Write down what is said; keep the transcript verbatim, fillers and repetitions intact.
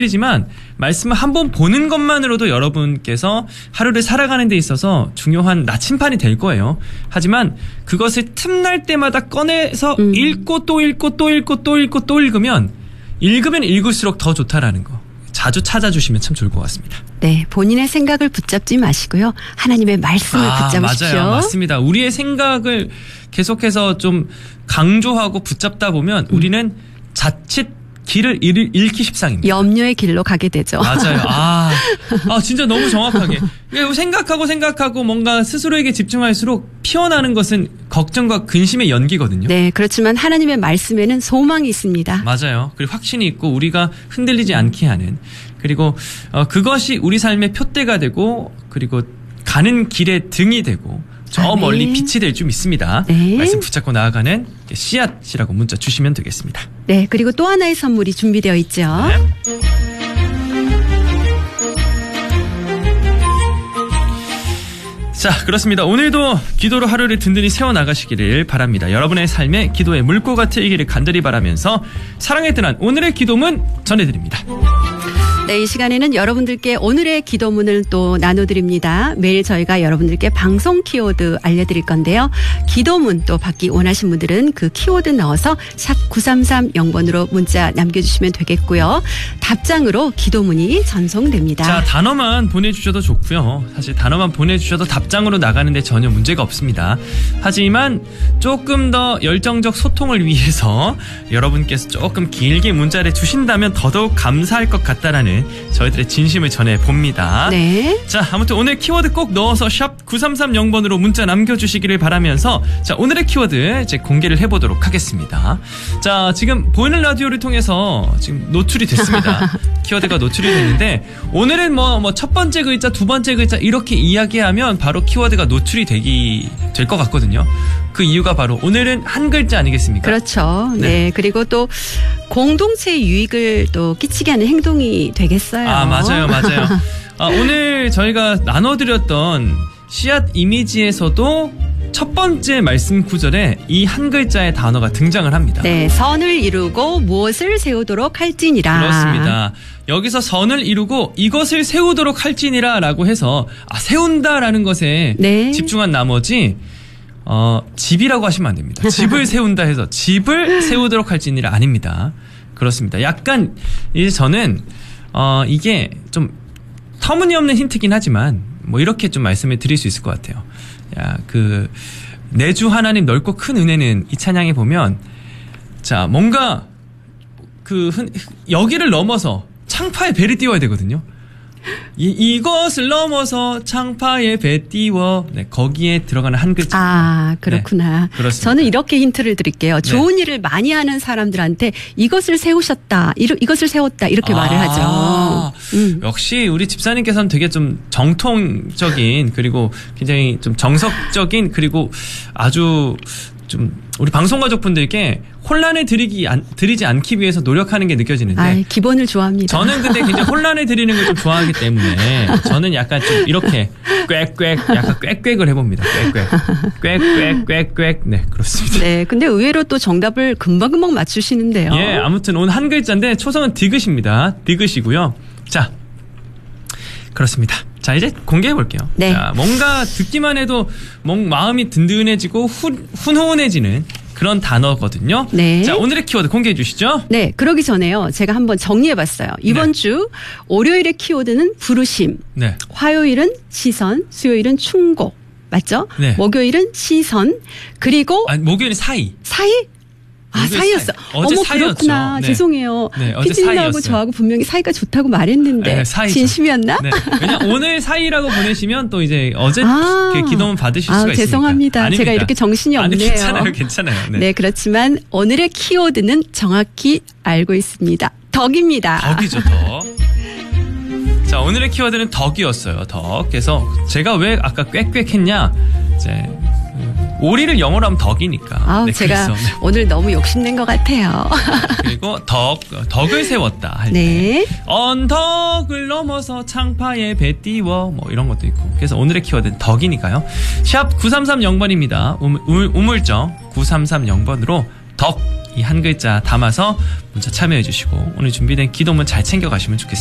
지만 말씀을 한번 보는 것만으로도 여러분께서 하루를 살아가는 데 있어서 중요한 나침판이 될 거예요. 하지만 그것을 틈날 때마다 꺼내서 음. 읽고 또 읽고 또 읽고 또 읽고 또 읽으면 읽으면 읽을수록 더 좋다라는 거. 자주 찾아주시면 참 좋을 것 같습니다. 네, 본인의 생각을 붙잡지 마시고요. 하나님의 말씀을 아, 붙잡으십시오. 맞아요. 맞습니다. 우리의 생각을 계속해서 좀 강조하고 붙잡다 보면 음. 우리는 자칫 길을 잃, 잃기 십상입니다. 염려의 길로 가게 되죠. 맞아요. 아, 아 진짜 너무 정확하게. 생각하고 생각하고 뭔가 스스로에게 집중할수록 피어나는 것은 걱정과 근심의 연기거든요. 네, 그렇지만 하나님의 말씀에는 소망이 있습니다. 맞아요. 그리고 확신이 있고 우리가 흔들리지 않게 하는, 그리고 어, 그것이 우리 삶의 표대가 되고 그리고 가는 길의 등이 되고 저 아, 네. 멀리 빛이 될 줄 믿습니다. 네. 말씀 붙잡고 나아가는 씨앗이라고 문자 주시면 되겠습니다. 네, 그리고 또 하나의 선물이 준비되어 있죠. 네. 자, 그렇습니다. 오늘도 기도로 하루를 든든히 세워나가시기를 바랍니다. 여러분의 삶에 기도의 물고가 트이기를 간절히 바라면서 사랑의 뜨난 오늘의 기도문 전해드립니다. 네, 이 시간에는 여러분들께 오늘의 기도문을 또 나눠드립니다. 매일 저희가 여러분들께 방송 키워드 알려드릴 건데요. 기도문 또 받기 원하신 분들은 그 키워드 넣어서 샵 구삼삼영 번으로 문자 남겨주시면 되겠고요. 답장으로 기도문이 전송됩니다. 자, 단어만 보내주셔도 좋고요. 사실 단어만 보내주셔도 답장으로 나가는데 전혀 문제가 없습니다. 하지만 조금 더 열정적 소통을 위해서 여러분께서 조금 길게 문자를 주신다면 더더욱 감사할 것 같다라는 저희들의 진심을 전해봅니다. 네. 자, 아무튼 오늘 키워드 꼭 넣어서 샵 구삼삼영 번으로 문자 남겨주시기를 바라면서 자, 오늘의 키워드 이제 공개를 해보도록 하겠습니다. 자, 지금 보이는 라디오를 통해서 지금 노출이 됐습니다. 키워드가 노출이 됐는데 오늘은 뭐, 뭐 첫 번째 글자, 두 번째 글자 이렇게 이야기하면 바로 키워드가 노출이 되기 될 것 같거든요. 그 이유가 바로 오늘은 한 글자 아니겠습니까? 그렇죠. 네. 네. 그리고 또 공동체의 유익을 또 끼치게 하는 행동이 되겠어요. 아, 맞아요. 맞아요. 아, 오늘 저희가 나눠드렸던 씨앗 이미지에서도 첫 번째 말씀 구절에 이 한 글자의 단어가 등장을 합니다. 네. 선을 이루고 무엇을 세우도록 할지니라. 그렇습니다. 여기서 선을 이루고 이것을 세우도록 할지니라 라고 해서 아, 세운다라는 것에 네. 집중한 나머지 어, 집이라고 하시면 안 됩니다. 집을 세운다 해서 집을 세우도록 할지니라 아닙니다. 그렇습니다. 약간 이제 저는 어, 이게 좀 터무니없는 힌트긴 하지만 뭐 이렇게 좀 말씀을 드릴 수 있을 것 같아요. 야, 그 내주 하나님 넓고 큰 은혜는 이 찬양에 보면 자, 뭔가 그 흔, 여기를 넘어서 창파에 배를 띄워야 되거든요. 이, 이것을 넘어서 창파에 배 띄워. 네, 거기에 들어가는 한 글자. 아, 그렇구나. 네, 그렇습니다. 저는 이렇게 힌트를 드릴게요. 네. 좋은 일을 많이 하는 사람들한테 이것을 세우셨다, 이러, 이것을 세웠다 이렇게 아, 말을 하죠. 음. 역시 우리 집사님께서는 되게 좀 정통적인 그리고 굉장히 좀 정석적인 그리고 아주 좀 우리 방송가족분들께 혼란을 드리기 안, 드리지 않기 위해서 노력하는 게 느껴지는데. 아, 기본을 좋아합니다. 저는 근데 굉장히 혼란을 드리는 걸 좀 좋아하기 때문에 저는 약간 좀 이렇게 꽥꽥 약간 꽥꽥을 해봅니다. 꽥꽥 꽥꽥꽥꽥 네, 그렇습니다. 네, 근데 의외로 또 정답을 금방금방 맞추시는데요. 예, 아무튼 오늘 한 글자인데 초성은 디귿입니다. 디귿이고요. 자, 그렇습니다. 자, 이제 공개해 볼게요. 네. 자, 뭔가 듣기만 해도 뭔 마음이 든든해지고 훈, 훈훈해지는 그런 단어거든요. 네. 자, 오늘의 키워드 공개해 주시죠. 네, 그러기 전에요. 제가 한번 정리해 봤어요. 이번 네. 주 월요일의 키워드는 부르심, 네. 화요일은 시선, 수요일은 충고. 맞죠? 네. 목요일은 시선, 그리고 아니, 목요일은 사이. 사이? 아, 사이였어. 어제 어머, 사이였죠. 그렇구나. 네. 죄송해요. 네, 어제 피디님하고 저하고 분명히 사이가 좋다고 말했는데. 네, 사이죠. 진심이었나? 네. 왜냐면 오늘 사이라고 보내시면 또 이제 어제 아, 그 기도문 받으실 아, 수가 있으니까. 죄송합니다. 아닙니다. 제가 이렇게 정신이 없네요. 아니, 괜찮아요. 괜찮아요. 네. 네, 그렇지만 오늘의 키워드는 정확히 알고 있습니다. 덕입니다. 덕이죠, 덕. 자, 오늘의 키워드는 덕이었어요. 덕. 그래서 제가 왜 아까 꽥꽥 했냐. 이제 오리를 영어로 하면 덕이니까. 아, 네, 제가 그래서, 네. 오늘 너무 욕심낸 것 같아요. 그리고 덕, 덕을 세웠다 할 네. 때. 언덕을 넘어서 창파에 배 띄워. 뭐 이런 것도 있고. 그래서 오늘의 키워드는 덕이니까요. 샵 구삼삼영 번입니다. 우물, 우물정 구삼삼영 번으로 덕 이 한 글자 담아서 문자 참여해 주시고 오늘 준비된 기도문 잘 챙겨가시면 좋겠습니다.